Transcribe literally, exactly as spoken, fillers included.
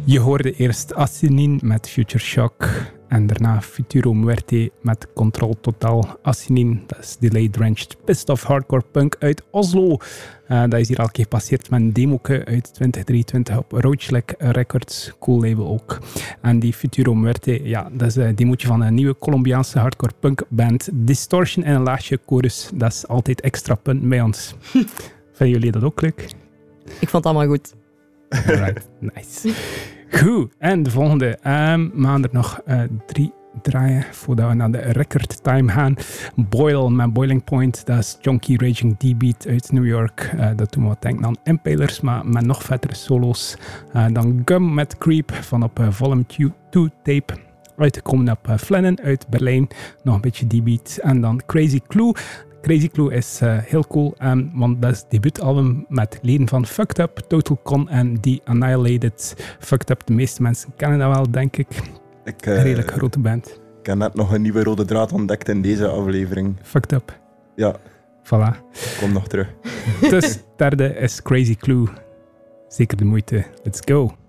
Je hoorde eerst Assassin met Future Shock en daarna Futuro Muerte met Control Total. Assassin, dat is Delayed Drenched Pissed Off Hardcore Punk uit Oslo. Uh, dat is hier al een keer gepasseerd met een demoke uit twintig drieëntwintig op Roachlick Records, cool label ook. En die Futuro Muerte, ja, dat is een demootje van een nieuwe Colombiaanse hardcore punk band. Distortion en een laagje chorus, dat is altijd extra punt bij ons. Vinden jullie dat ook leuk? Ik vond het allemaal goed. Alright, nice. Goed, en de volgende. Um, we gaan er nog uh, drie draaien voordat we naar de record time gaan. Boil met Boiling Point, dat is Junkie Raging D-Beat uit New York. Uh, dat doen we wat denken aan Impalers, maar met nog vettere solo's. Uh, dan Gum met Creep van op uh, Volume twee tape. Uitgekomen op uh, Flennen uit Berlijn. Nog een beetje D-Beat. En dan Crazy Clue. Crazy Clue is uh, heel cool, um, want dat is het debuutalbum met leden van Fucked Up, Total Con en The Annihilated. Fucked Up, de meeste mensen kennen dat wel, denk ik. ik uh, een redelijk grote band. Ik heb net nog een nieuwe rode draad ontdekt in deze aflevering. Fucked Up. Ja. Voilà. Kom nog terug. Dus derde is Crazy Clue. Zeker de moeite. Let's go.